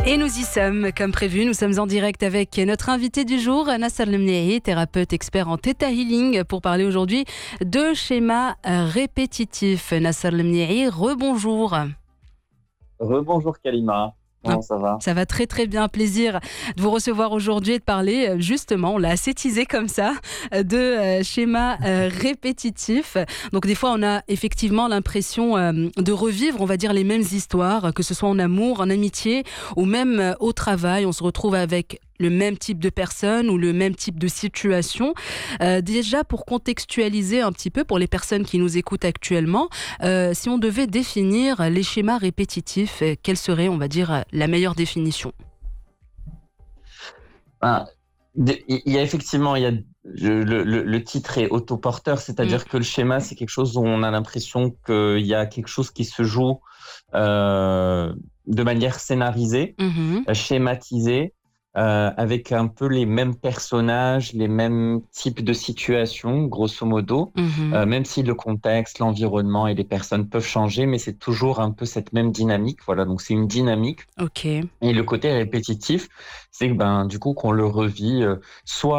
Et nous y sommes, comme prévu, nous sommes en direct avec notre invité du jour, Nasser Lemniahi, thérapeute expert en Theta Healing, pour parler aujourd'hui de schémas répétitifs. Nasser Lemniahi, rebonjour. Rebonjour Kalima, Ah, comment ça va? ça va très très bien, plaisir de vous recevoir aujourd'hui et de parler justement, on l'a assez teasé comme ça, de schémas répétitifs. Donc des fois on a effectivement l'impression de revivre, on va dire, les mêmes histoires, que ce soit en amour, en amitié ou même au travail. On se retrouve avec le même type de personne ou le même type de situation. Déjà pour contextualiser un petit peu pour les personnes qui nous écoutent actuellement, si on devait définir les schémas répétitifs, quelle serait, on va dire, la meilleure définition? Ben, il y a effectivement, le titre est autoporteur, Mm. c'est-à-dire que le schéma, c'est quelque chose où on a l'impression qu'il y a quelque chose qui se joue de manière scénarisée, Mhm. schématisée, avec un peu les mêmes personnages, les mêmes types de situations, grosso modo, Mhm. même si le contexte, l'environnement et les personnes peuvent changer, mais c'est toujours un peu cette même dynamique. Voilà, donc c'est une dynamique. Ok. Et le côté répétitif, c'est que du coup qu'on le revit soit